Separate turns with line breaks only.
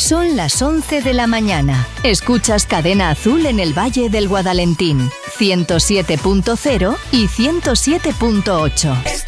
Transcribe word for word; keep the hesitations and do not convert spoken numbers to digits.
Son las once de la mañana. Escuchas Cadena Azul en el Valle del Guadalentín, ciento siete punto cero y ciento siete punto ocho.